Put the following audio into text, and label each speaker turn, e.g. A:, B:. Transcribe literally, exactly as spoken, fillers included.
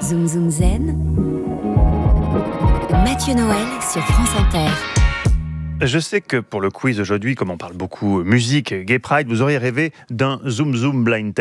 A: Zoom Zoom Zen, Mathieu Noël sur France Inter.
B: Je sais que pour le quiz aujourd'hui, comme on parle beaucoup musique, Gay Pride, vous auriez rêvé d'un Zoom Zoom Blind Test.